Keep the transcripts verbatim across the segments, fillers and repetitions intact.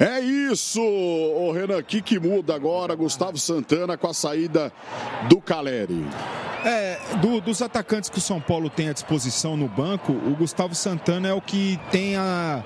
É isso, ô Renan, que que muda agora, Gustavo Santana com a saída do Caleri. É, do, dos atacantes que o São Paulo tem à disposição no banco, o Gustavo Santana é o que tem a...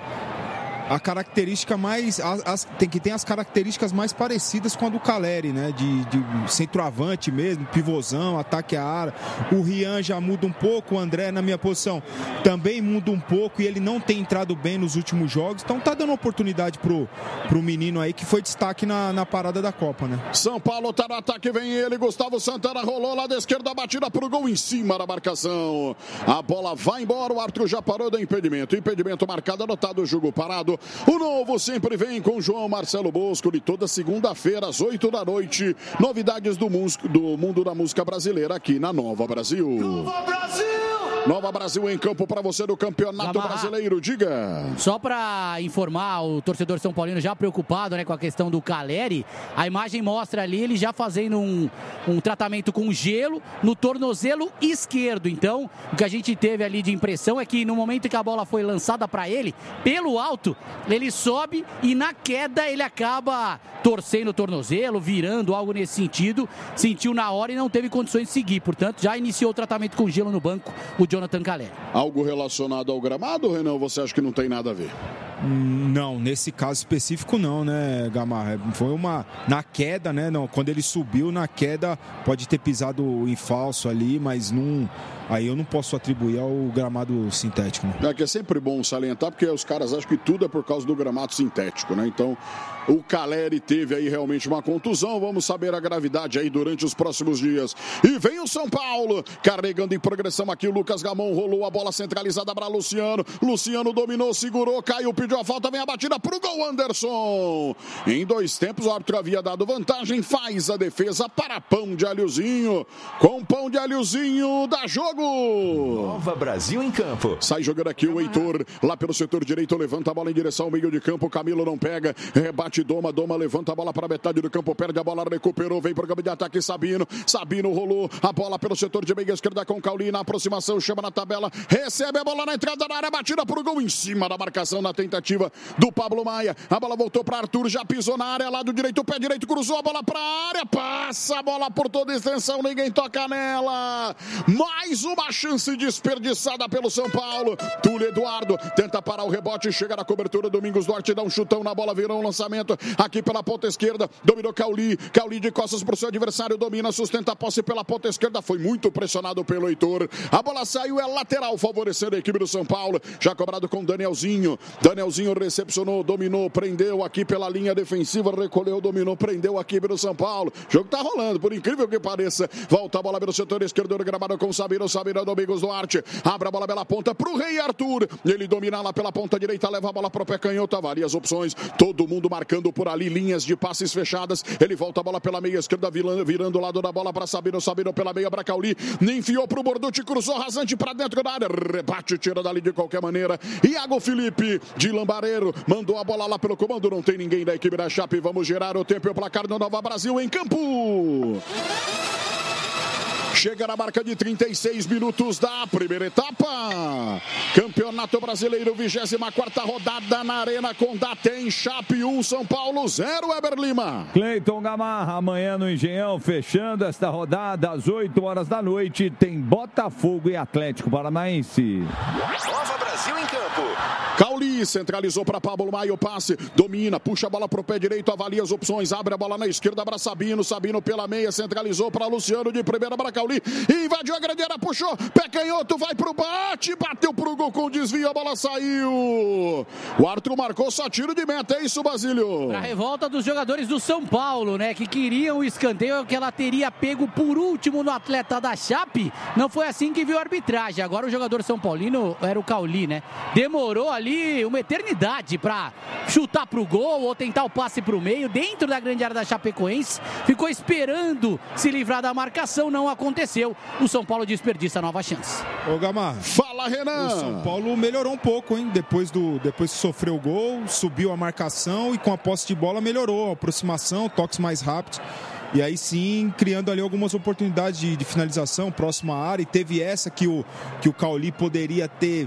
a característica mais as, as, tem que tem as características mais parecidas com a do Caleri, né? De, de centroavante mesmo, pivôzão, ataque à área. O Rian já muda um pouco, o André na minha posição também muda um pouco e ele não tem entrado bem nos últimos jogos, então tá dando oportunidade pro, pro menino aí que foi destaque na, na parada da Copa, né? São Paulo tá no ataque, vem ele, Gustavo Santana rolou lá da esquerda, batida pro gol em cima da marcação. A bola vai embora, o árbitro já parou do impedimento. Impedimento marcado, anotado, jogo parado. O novo sempre vem com João Marcelo Bosco de toda segunda-feira às oito da noite. Novidades do, músico, do mundo da música brasileira aqui na Nova Brasil. Nova Brasil! Nova Brasil em campo para você do Campeonato Gamarra. Brasileiro, diga. Só para informar o torcedor São Paulino já preocupado, né, com a questão do Caleri, a imagem mostra ali ele já fazendo um, um tratamento com gelo no tornozelo esquerdo. Então, o que a gente teve ali de impressão é que no momento que a bola foi lançada para ele, pelo alto, ele sobe e na queda ele acaba torcendo o tornozelo, virando algo nesse sentido. Sentiu na hora e não teve condições de seguir. Portanto, já iniciou o tratamento com gelo no banco, o Jonathan Caleri. Algo relacionado ao gramado, Renan, você acha que não tem nada a ver? Não, nesse caso específico não, né, Gamarra? Foi uma... Na queda, né? Não, quando ele subiu na queda, pode ter pisado em falso ali, mas não... Aí eu não posso atribuir ao gramado sintético. É que é sempre bom salientar, porque os caras acham que tudo é por causa do gramado sintético, né? Então, o Caleri teve aí realmente uma contusão. Vamos saber a gravidade aí durante os próximos dias. E vem o São Paulo, carregando em progressão aqui o Lucas Gamon. Rolou a bola centralizada para Luciano. Luciano dominou, segurou, caiu, pediu a falta. Vem a batida pro gol, Anderson. Em dois tempos, o árbitro havia dado vantagem. Faz a defesa para Pão de Alhozinho. Com Pão de Alhozinho, dá jogo. Nova Brasil em campo. Sai jogando aqui o Heitor, lá pelo setor direito, levanta a bola em direção ao meio de campo, Camilo não pega, rebate Doma, Doma levanta a bola para a metade do campo, perde a bola, recuperou, vem para o campo de ataque Sabino, Sabino rolou a bola pelo setor de meia esquerda com Cauli na aproximação, chama na tabela, recebe a bola na entrada da área, batida para o gol em cima da marcação na tentativa do Pablo Maia, a bola voltou para Arthur, já pisou na área, lado direito, pé direito, cruzou a bola para a área, passa a bola por toda a extensão, ninguém toca nela, mais uma chance desperdiçada pelo São Paulo. Túlio Eduardo tenta parar o rebote, chega na cobertura, Domingos Duarte dá um chutão na bola, virou um lançamento aqui pela ponta esquerda, dominou Cauli, Cauli de costas para o seu adversário, domina, sustenta a posse pela ponta esquerda, foi muito pressionado pelo Heitor, a bola saiu, é lateral, favorecendo a equipe do São Paulo, já cobrado com Danielzinho, Danielzinho recepcionou, dominou, prendeu aqui pela linha defensiva, recolheu, dominou, prendeu a equipe do São Paulo, o jogo tá rolando, por incrível que pareça, volta a bola pelo setor esquerdo do gramado com Sabino, Sabino, Domingos Duarte, abre a bola pela ponta pro Rei Arthur, ele domina lá pela ponta direita, leva a bola pro pé canhoto, várias opções, todo mundo marcando por ali, linhas de passes fechadas, ele volta a bola pela meia esquerda, virando o lado da bola para Sabino, Sabino pela meia para Cauli, enfiou pro Borducci, cruzou rasante para dentro da área, rebate, tira dali de qualquer maneira, Iago Felipe de Lambareiro, mandou a bola lá pelo comando, não tem ninguém da equipe da Chape, vamos gerar o tempo e o placar do Nova Brasil em campo. Chega na marca de trinta e seis minutos da primeira etapa. Campeonato Brasileiro, vigésima quarta rodada na Arena Condá. Tem Chape um, São Paulo zero, Weber Lima. Cleiton Gamarra, amanhã no Engenhão, fechando esta rodada às oito horas da noite. Tem Botafogo e Atlético Paranaense. Nova Brasil em campo. Cauli centralizou para Pablo Maia, o passe, domina, puxa a bola pro pé direito, avalia as opções, abre a bola na esquerda para Sabino, Sabino pela meia, centralizou para Luciano de primeira para Cauli, invadiu a grande área, puxou, pé canhoto, vai pro bate, bateu pro gol com desvio, a bola saiu. O Arthur marcou só tiro de meta, é isso, Basílio? Pra revolta dos jogadores do São Paulo, né, que queriam o escanteio que ela teria pego por último no atleta da Chape, não foi assim que viu a arbitragem. Agora o jogador São Paulino era o Cauli, né, demorou ali uma eternidade para chutar pro gol ou tentar o passe pro meio, dentro da grande área da Chapecoense, ficou esperando se livrar da marcação, não aconteceu, o São Paulo desperdiça a nova chance. Ô Gamarra, fala Renan! O São Paulo melhorou um pouco, hein, depois, do, depois que sofreu o gol, subiu a marcação e com a posse de bola melhorou, a aproximação, toques mais rápidos. E aí sim, criando ali algumas oportunidades de, de finalização próxima à área. E teve essa que o, que o Cauli poderia ter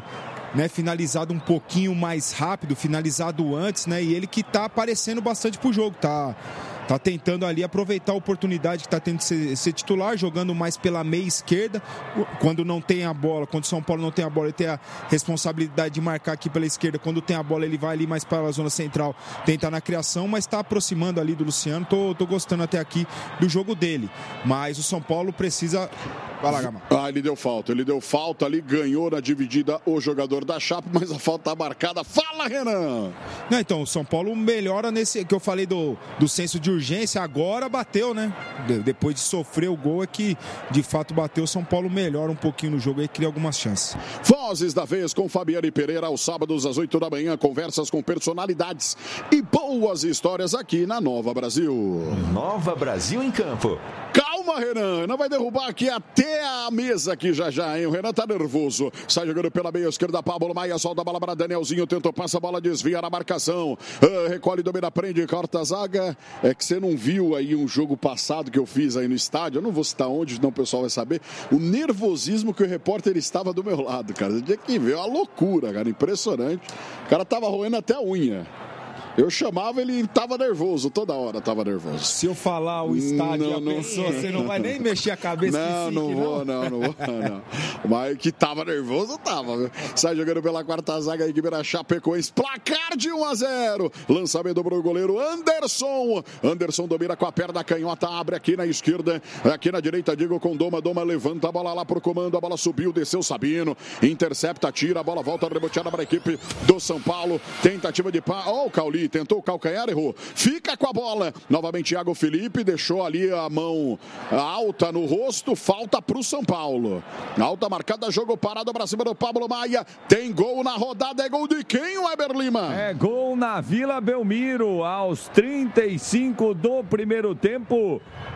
né, finalizado um pouquinho mais rápido, finalizado antes, né? E ele que tá aparecendo bastante pro jogo, tá... Tá tentando ali aproveitar a oportunidade que tá tendo de ser, ser titular, jogando mais pela meia esquerda. Quando não tem a bola, quando o São Paulo não tem a bola, ele tem a responsabilidade de marcar aqui pela esquerda. Quando tem a bola, ele vai ali mais para a zona central, tentar na criação, mas tá aproximando ali do Luciano. Tô, tô gostando até aqui do jogo dele. Mas o São Paulo precisa... Vai lá, Gama. Ah, ele deu falta, ele deu falta ali, ganhou na dividida o jogador da Chape, mas a falta tá marcada. Fala, Renan! Não, então, o São Paulo melhora nesse, que eu falei do, do senso de urgência, agora bateu, né? De, depois de sofrer o gol é que, de fato, bateu. O São Paulo melhora um pouquinho no jogo e cria algumas chances. Vozes da vez com Fabiane Pereira, aos sábados às oito da manhã, conversas com personalidades e boas histórias aqui na Nova Brasil. Nova Brasil em campo. Calma, Renan, não vai derrubar aqui até a mesa aqui já já, hein? O Renan tá nervoso. Sai jogando pela meia esquerda, Pablo Maia, solta a bola para Danielzinho, tentou, passa a bola, desvia na marcação. Uh, recolhe, domina, prende, corta a zaga. É que você não viu aí um jogo passado que eu fiz aí no estádio, eu não vou citar onde, senão o pessoal vai saber. O nervosismo que o repórter estava do meu lado, cara. Você tinha que ver, uma loucura, cara, impressionante. O cara tava roendo até a unha. Eu chamava, ele tava nervoso, toda hora tava nervoso. Se eu falar o estádio não, a não, pessoa, não, você não vai nem mexer a cabeça. Não, que não fique, vou, não, não vou, não. Mas que tava nervoso, tava. Viu? Sai jogando pela quarta zaga, a equipe da Chapecoense, placar de um a zero. Lançamento pro goleiro Anderson. Anderson domina com a perna canhota, abre aqui na esquerda, aqui na direita, digo com Doma, Doma levanta a bola lá pro comando, a bola subiu, desceu Sabino, intercepta, tira, a bola volta reboteada para a equipe do São Paulo. Tentativa de pá, ó, o Cauli tentou o calcanhar, errou. Fica com a bola. Novamente, Thiago Felipe deixou ali a mão alta no rosto. Falta para o São Paulo. Alta marcada, jogo parado para cima do Pablo Maia. Tem gol na rodada. É gol de quem, Weber Lima? É gol na Vila Belmiro. Aos trinta e cinco do primeiro tempo.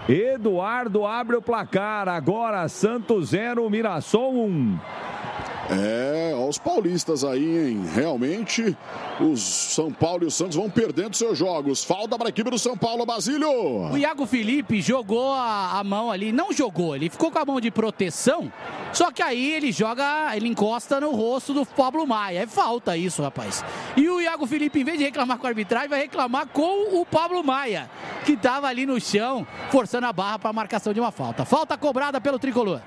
Eduardo abre o placar. Agora, Santos zero, Mirassol um. É, olha os paulistas aí, hein? Realmente, os São Paulo e o Santos vão perdendo seus jogos. Falta para a equipe do São Paulo, Basílio. O Iago Felipe jogou a, a mão ali, não jogou, ele ficou com a mão de proteção, só que aí ele joga, ele encosta no rosto do Pablo Maia. É falta isso, rapaz. E o Iago Felipe, em vez de reclamar com a arbitragem, vai reclamar com o Pablo Maia, que estava ali no chão, forçando a barra para a marcação de uma falta. Falta cobrada pelo tricolor.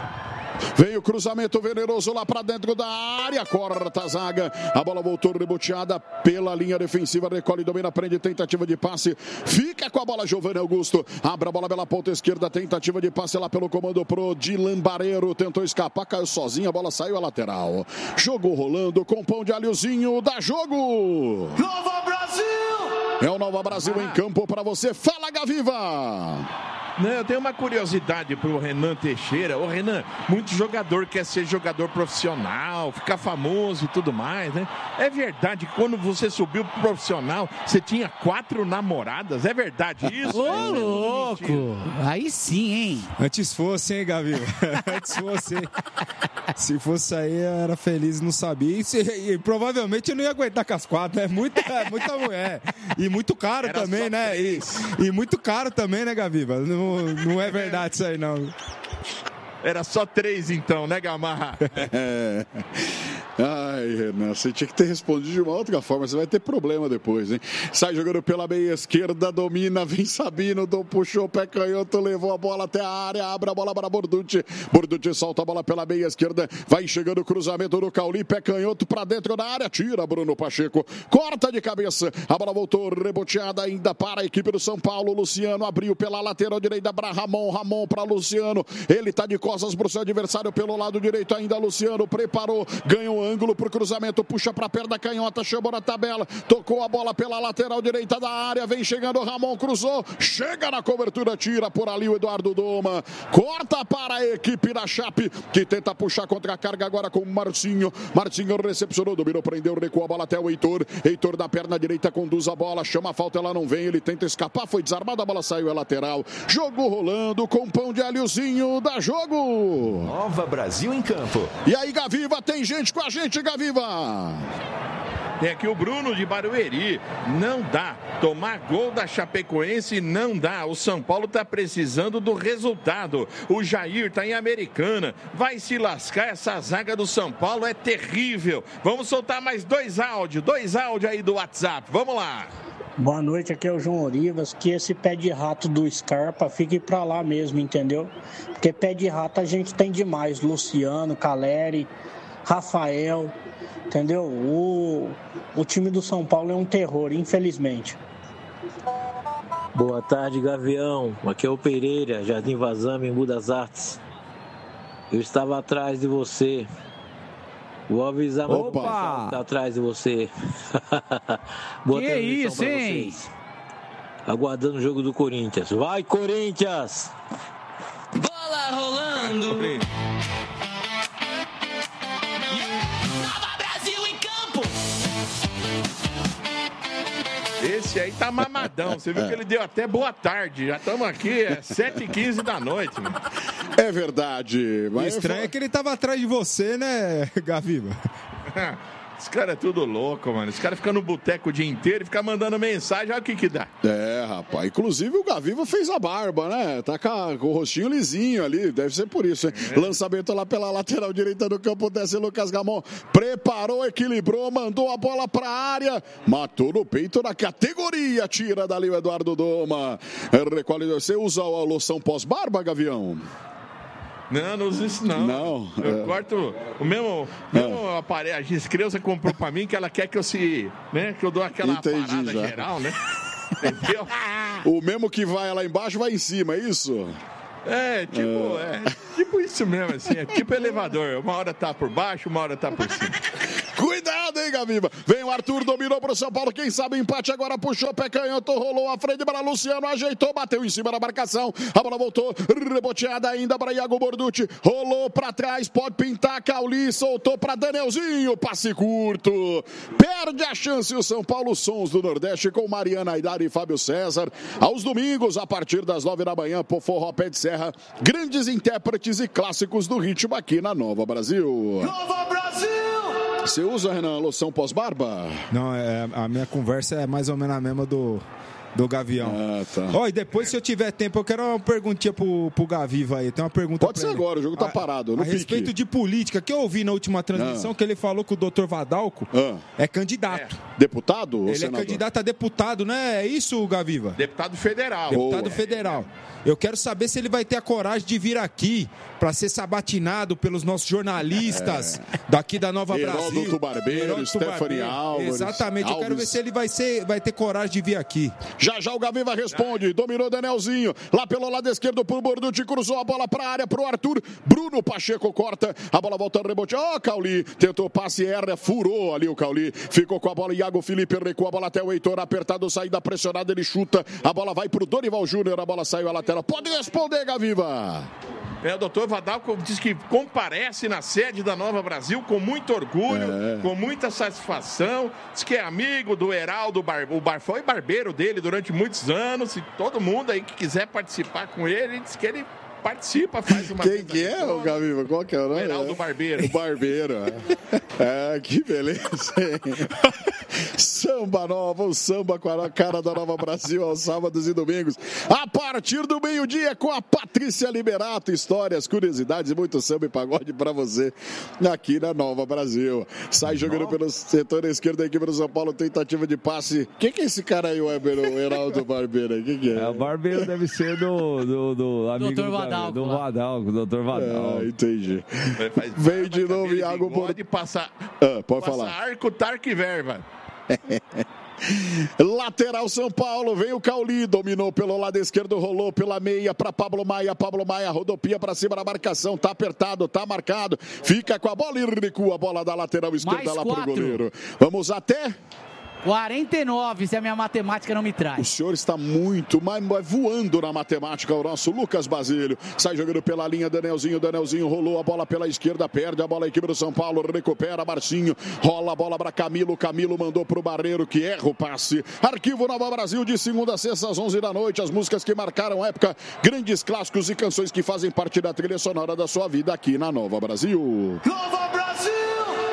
Vem o cruzamento venenoso lá para dentro da área, corta a zaga, a bola voltou reboteada pela linha defensiva, recolhe, domina, prende, tentativa de passe, fica com a bola Giovanni Augusto, abre a bola pela ponta esquerda, tentativa de passe lá pelo comando pro Dilan Barreiro, tentou escapar, caiu sozinho, a bola saiu à lateral, jogo rolando com pão de alhozinho, dá jogo! Nova Brasil! É o Nova Brasil em campo para você, fala Gaviva! Não, eu tenho uma curiosidade pro Renan Teixeira. Ô Renan, muito jogador quer ser jogador profissional, ficar famoso e tudo mais, né? É verdade que quando você subiu pro profissional, você tinha quatro namoradas? É verdade isso? Ô, é louco! Aí sim, hein? Antes fosse, hein, Gavi? Antes fosse. Se fosse aí, eu era feliz e não sabia. E, se, e provavelmente eu não ia aguentar com as quatro, né? Muita, muita mulher. E muito caro era também, né? E, e muito caro também, né, Gaviva? Não, não é verdade isso aí, não. Era só três, então, né, Gamarra? É. Ai, Renan, você tinha que ter respondido de uma outra forma, você vai ter problema depois, hein? Sai jogando pela meia esquerda, domina, vem Sabino, puxou o pé canhoto, levou a bola até a área, abre a bola para Borducci. Borducci solta a bola pela meia esquerda, vai chegando o cruzamento do Cauli, pé canhoto para dentro da área, tira Bruno Pacheco, corta de cabeça, a bola voltou reboteada ainda para a equipe do São Paulo. Luciano abriu pela lateral direita para Ramon, Ramon para Luciano, ele tá de costas para o seu adversário pelo lado direito ainda, Luciano preparou, ganhou ângulo pro cruzamento, puxa pra perna canhota, chamou na tabela, tocou a bola pela lateral direita da área, vem chegando o Ramon, cruzou, chega na cobertura, tira por ali o Eduardo Doma, corta para a equipe da Chape, que tenta puxar contra a carga agora com o Marcinho, Marcinho recepcionou, dominou, prendeu, recuou a bola até o Heitor, Heitor da perna direita conduz a bola, chama a falta, ela não vem, ele tenta escapar, foi desarmado, a bola saiu, é lateral, jogo rolando com pão de alhozinho, dá jogo! Nova Brasil em campo. E aí, Gaviva, tem gente com a gente, Gaviva! Tem aqui o Bruno de Barueri. Não dá. Tomar gol da Chapecoense não dá. O São Paulo tá precisando do resultado. O Jair tá em Americana. Vai se lascar. Essa zaga do São Paulo é terrível. Vamos soltar mais dois áudios. Dois áudios aí do WhatsApp. Vamos lá. Boa noite, aqui é o João Orivas. Que esse pé de rato do Scarpa fique pra lá mesmo, entendeu? Porque pé de rato a gente tem demais. Luciano, Caleri, Rafael, entendeu? O, o time do São Paulo é um terror, infelizmente. Boa tarde, Gavião. Aqui é o Pereira, Jardim Vazame, em Budas Artes. Eu estava atrás de você. Vou avisar meu pessoal que tá atrás de você. Boa que isso, hein? Vocês. Aguardando o jogo do Corinthians. Vai, Corinthians! Bola rolando! Nova Brasil em campo! Esse aí tá mamadão. Você viu que ele deu até boa tarde. Já estamos aqui, é sete e quinze da noite, mano. É verdade. O estranho é que ele tava atrás de você, né, Gaviva? Esse cara é tudo louco, mano. Esse cara fica no boteco o dia inteiro e fica mandando mensagem. Olha o que que dá. É, rapaz. Inclusive o Gaviva fez a barba, né? Tá com, a, com o rostinho lisinho ali. Deve ser por isso, hein? É. Lançamento lá pela lateral direita do campo. Desce Lucas Gamon. Preparou, equilibrou, mandou a bola pra área. Matou no peito na categoria. Tira dali o Eduardo Doma. Recolhe. Você usa a loção pós-barba, Gavião? Não, não uso isso não. Não. Eu é. corto o mesmo, mesmo é. aparelho. A Giscreuza comprou pra mim que ela quer que eu se, né, que eu dou aquela Entendi, parada já. geral, né? Entendeu? O mesmo que vai lá embaixo vai em cima, é isso? É, tipo, é. é tipo isso mesmo, assim, é tipo elevador. Uma hora tá por baixo, uma hora tá por cima. Cuidado, hein, Gaviva? Vem o Arthur, dominou pro São Paulo. Quem sabe empate agora, puxou pé canhoto, rolou a frente para Luciano, ajeitou, bateu em cima da marcação. A bola voltou, reboteada ainda para Iago Borducci. Rolou para trás, pode pintar, Cauli, soltou para Danielzinho, passe curto. Perde a chance o São Paulo, Sons do Nordeste com Mariana Aidara e Fábio César. Aos domingos, a partir das nove da manhã, por Forró Pé de Serra, grandes intérpretes e clássicos do ritmo aqui na Nova Brasil. Nova Brasil! Você usa, Renan, loção pós-barba? Não, é, a minha conversa é mais ou menos a mesma do, do Gavião. Ah, tá. Ó, e depois, se eu tiver tempo, eu quero uma perguntinha pro, pro Gaviva aí. Tem uma pergunta Pode ser ele. agora, o jogo tá a, parado. No a respeito pique. de política, que eu ouvi na última transmissão, ah. que ele falou que o doutor Vadalco ah. é candidato. É. Deputado ou Ele senador? é candidato a deputado, né? É isso, Gaviva? Deputado federal. Deputado Boa. federal. Eu quero saber se ele vai ter a coragem de vir aqui para ser sabatinado pelos nossos jornalistas é. daqui da Nova Heródoto Brasil. Barbeiro, Heródoto Stephanie Barbeiro. Álvares. Exatamente, Alves. eu quero ver se ele vai, ser, vai ter coragem de vir aqui. Já já o Gaviva responde, dominou Danielzinho, lá pelo lado esquerdo pro Borducci, cruzou a bola pra área pro Arthur, Bruno Pacheco corta, a bola volta a rebote, ó, oh, Cauli, tentou passe, erra, furou ali o Cauli, ficou com a bola, Iago Felipe recua a bola até o Heitor, apertado, saída pressionada, ele chuta, a bola vai pro Dorival Júnior, a bola saiu à lateral, pode responder, Gaviva. É, o doutor Vadalco diz que comparece na sede da Nova Brasil com muito orgulho, é. com muita satisfação. Diz que é amigo do Heraldo Barbeiro. O Bar foi barbeiro dele durante muitos anos. E todo mundo aí que quiser participar com ele, diz que ele participa, faz uma Quem que é, o Gaviva? Qual que é o nome? Heraldo Barbeiro. O Barbeiro. É, que beleza, hein? Samba nova, o samba com a cara da Nova Brasil aos sábados e domingos. A partir do meio-dia com a Patrícia Liberato. Histórias, curiosidades e muito samba e pagode pra você aqui na Nova Brasil. Sai jogando pelo setor esquerdo da equipe do São Paulo, tentativa de passe. Quem que é esse cara aí, o Heraldo Barbeiro? Quem que é? É, o Barbeiro deve ser do, do, do amigo doutor Vadalco, do Vadalco, o doutor Vadalco. Ah, entendi. Vem de novo, Iago Borducci. Pode passar, ah, pode passar falar. arco, tarque e verva. Lateral São Paulo, vem o Cauli, dominou pelo lado esquerdo, rolou pela meia para Pablo Maia, Pablo Maia rodopia para cima da marcação, tá apertado, tá marcado, fica com a bola e recua a bola da lateral esquerda Mais lá quatro. pro goleiro. Vamos até... quarenta e nove, se a minha matemática não me traz. O senhor está muito, mas voando na matemática, o nosso Lucas Basílio. Sai jogando pela linha, Danielzinho, Danielzinho rolou a bola pela esquerda, perde a bola, a equipe do São Paulo, recupera, Marcinho, rola a bola para Camilo, Camilo mandou pro Barreiro, que erra o passe. Arquivo Nova Brasil, de segunda a sexta às onze da noite, as músicas que marcaram a época, grandes clássicos e canções que fazem parte da trilha sonora da sua vida aqui na Nova Brasil. Nova Brasil!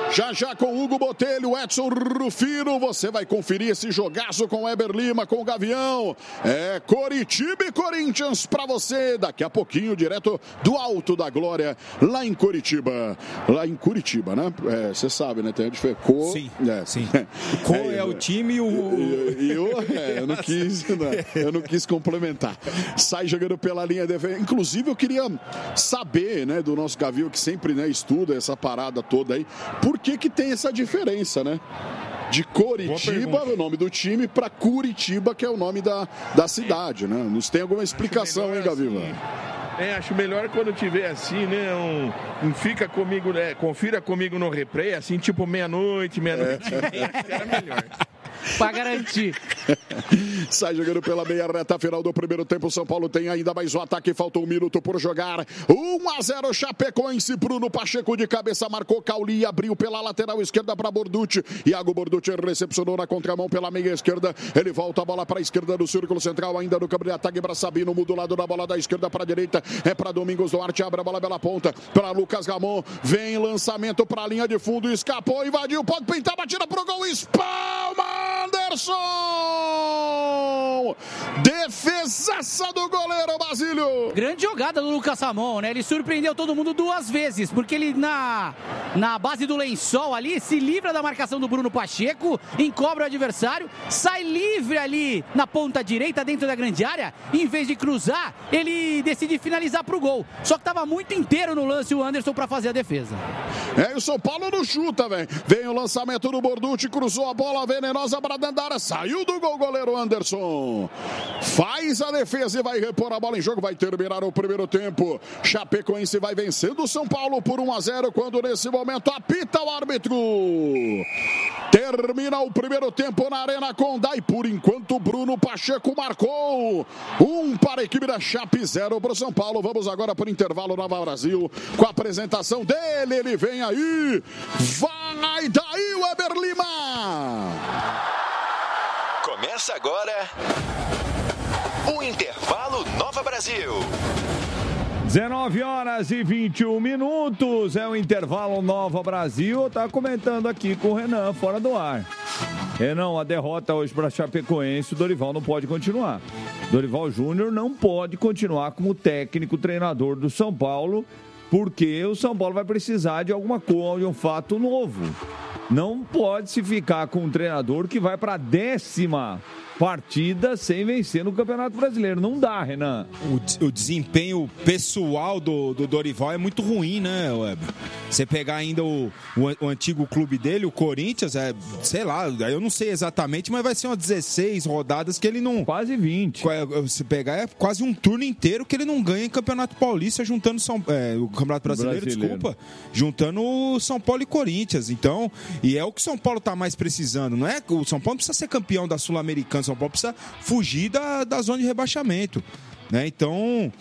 Já já com Hugo Botelho, Edson Rufino, você vai conferir esse jogaço com Eber Lima, com o Gavião. É Coritiba e Corinthians pra você, daqui a pouquinho, direto do Alto da Glória, lá em Curitiba. Lá em Curitiba, né? Você é, sabe, né? Tem a diferença. Co... Sim, é. sim. O Co é, é o time e o... E, e eu, é, eu não quis, não, eu não quis complementar. Sai jogando pela linha de... Inclusive, eu queria saber, né, do nosso Gavião, que sempre, né, estuda essa parada toda aí, por que que tem essa diferença, né? De Coritiba, o nome do time, para Curitiba, que é o nome da, da cidade, né? Nos tem alguma explicação, hein, Gaviva? Assim, é, acho melhor quando tiver assim, né? Um, um fica comigo, né? Confira comigo no replay, assim, tipo meia-noite, meia-noite. É. Era melhor. Pra garantir. Sai jogando pela meia reta final do primeiro tempo. O São Paulo tem ainda mais um ataque. Falta um minuto por jogar. um a zero Chapecoense. Bruno Pacheco de cabeça marcou. Cauli abriu pela lateral esquerda para Borducci. Iago Borducci recepcionou na contramão pela meia esquerda. Ele volta a bola para a esquerda do círculo central. Ainda no campo de ataque para Sabino. Muda o lado da bola da esquerda para a direita. É para Domingos Duarte. Abre a bola pela ponta para Lucas Ramon. Vem lançamento para a linha de fundo. Escapou, invadiu. Pode pintar. Batida pro gol. Espalma! Anderson! Defesaça do goleiro Basílio! Grande jogada do Lucas Ramon, né? Ele surpreendeu todo mundo duas vezes, porque ele na, na base do lençol ali se livra da marcação do Bruno Pacheco, encobre o adversário, sai livre ali na ponta direita dentro da grande área, em vez de cruzar, ele decide finalizar pro gol. Só que tava muito inteiro no lance o Anderson para fazer a defesa. É, o São Paulo não chuta, velho. Vem o lançamento do Borducci, cruzou a bola venenosa para dentro da área, saiu do gol goleiro Anderson. Faz a defesa e vai repor a bola em jogo, vai terminar o primeiro tempo. Chapecoense vai vencendo o São Paulo por um a zero, quando nesse momento apita o árbitro. Termina o primeiro tempo na Arena Condá e por enquanto Bruno Pacheco marcou. Um para a equipe da Chape, zero para o São Paulo. Vamos agora para o intervalo Nova Brasil com a apresentação dele. Ele vem aí. Vai daí o Eber Lima. Começa agora o Intervalo Nova Brasil. dezenove horas e vinte e um minutos, é o Intervalo Nova Brasil. Tá comentando aqui com o Renan, fora do ar. Renan, a derrota hoje para Chapecoense, o Dorival não pode continuar. Dorival Júnior não pode continuar como técnico, treinador do São Paulo, porque o São Paulo vai precisar de alguma coisa, de um fato novo. Não pode se ficar com um treinador que vai para a décima partida sem vencer no Campeonato Brasileiro. Não dá, Renan. O, o desempenho pessoal do, do Dorival é muito ruim, né, Web? Você pegar ainda o, o, o antigo clube dele, o Corinthians, é, sei lá, eu não sei exatamente, mas vai ser umas dezesseis rodadas que ele não... Quase vinte. Se pegar, é quase um turno inteiro que ele não ganha em Campeonato Paulista, juntando São, é, o Campeonato Brasileiro, Brasileiro, desculpa, juntando o São Paulo e Corinthians. Então, e é o que o São Paulo tá mais precisando, não é? O São Paulo precisa ser campeão da Sul-Americana, São Paulo precisa fugir da, da zona de rebaixamento, né? Então,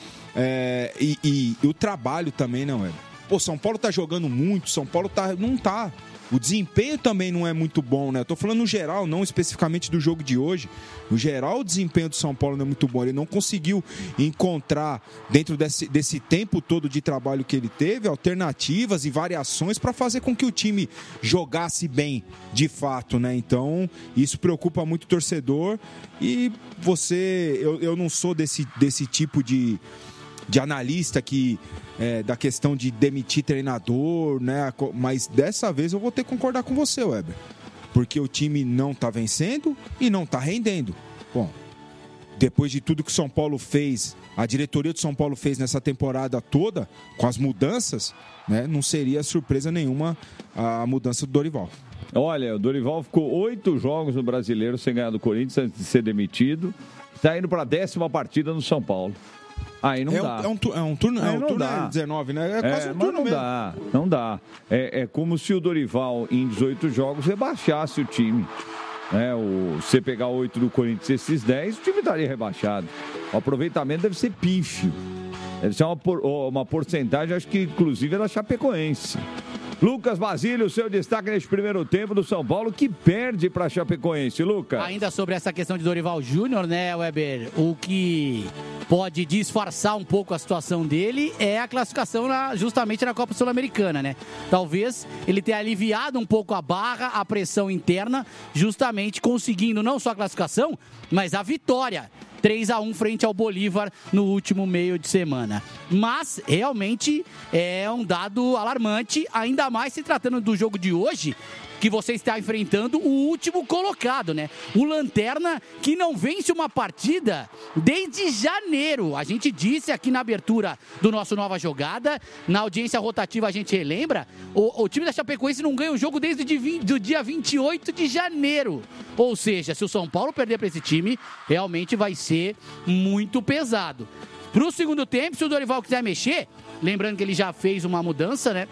é, e, e, e o trabalho também, não é? Pô, São Paulo tá jogando muito, São Paulo tá, não tá. O desempenho também não é muito bom, né? Eu tô falando no geral, não especificamente do jogo de hoje. No geral, o desempenho do São Paulo não é muito bom. Ele não conseguiu encontrar, dentro desse, desse tempo todo de trabalho que ele teve, alternativas e variações para fazer com que o time jogasse bem, de fato, né? Então, isso preocupa muito o torcedor. E você... Eu, eu não sou desse, desse tipo de, de analista que... É, da questão de demitir treinador, né? Mas dessa vez eu vou ter que concordar com você, Weber. Porque o time não tá vencendo e não tá rendendo. Bom, depois de tudo que o São Paulo fez, a diretoria do São Paulo fez nessa temporada toda, com as mudanças, né? Não seria surpresa nenhuma a mudança do Dorival. Olha, o Dorival ficou oito jogos no Brasileiro sem ganhar do Corinthians antes de ser demitido. Está indo para a décima partida no São Paulo. Aí não é dá. Um, é, um, é um turno, é um turno é dezenove, né? É quase é, um turno não mesmo. Dá, não dá. É, é como se o Dorival, em dezoito jogos, rebaixasse o time. É, o, você pegar oito do Corinthians e esses dez, o time estaria rebaixado. O aproveitamento deve ser pífio. Deve ser uma, por, uma porcentagem, acho que inclusive é da Chapecoense. Lucas Basílio, seu destaque neste primeiro tempo do São Paulo, que perde para a Chapecoense. Lucas. Ainda sobre essa questão de Dorival Júnior, né, Weber? O que pode disfarçar um pouco a situação dele é a classificação na, justamente na Copa Sul-Americana, né? Talvez ele tenha aliviado um pouco a barra, a pressão interna, justamente conseguindo não só a classificação, mas a vitória. três a um frente ao Bolívar no último meio de semana. Mas, realmente, é um dado alarmante, ainda mais se tratando do jogo de hoje, que você está enfrentando o último colocado, né? O Lanterna, que não vence uma partida desde janeiro. A gente disse aqui na abertura do nosso Nova Jogada, na audiência rotativa a gente relembra, o, o time da Chapecoense não ganha o jogo desde o dia vinte e oito de janeiro. Ou seja, se o São Paulo perder para esse time, realmente vai ser muito pesado. Para o segundo tempo, se o Dorival quiser mexer, lembrando que ele já fez uma mudança, né?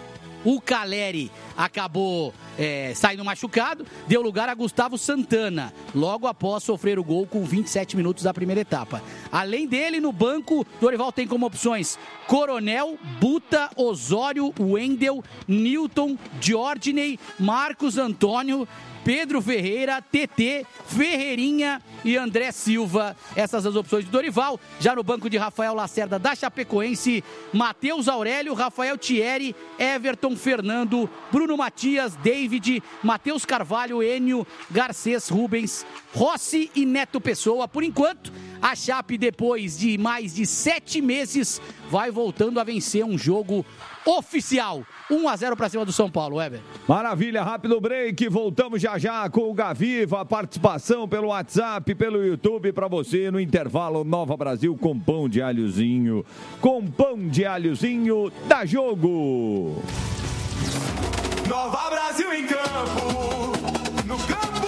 O Caleri acabou é, saindo machucado, deu lugar a Gustavo Santana, logo após sofrer o gol com vinte e sete minutos da primeira etapa. Além dele, no banco, Dorival tem como opções Coronel, Buta, Osório, Wendel, Newton, Diordiney, Marcos Antônio, Pedro Ferreira, T T, Ferreirinha e André Silva. Essas as opções de Dorival. Já no banco de Rafael Lacerda da Chapecoense, Matheus Aurélio, Rafael Thierry, Everton, Fernando, Bruno Matias, David, Matheus Carvalho, Enio, Garcês, Rubens, Rossi e Neto Pessoa. Por enquanto, a Chape, depois de mais de sete meses, vai voltando a vencer um jogo oficial. um a zero para cima do São Paulo, Weber. Maravilha, rápido break. Voltamos já já com o Gaviva. Participação pelo WhatsApp, pelo YouTube para você no intervalo Nova Brasil com pão de alhozinho. Com pão de alhozinho, dá jogo. Nova Brasil em campo. No campo.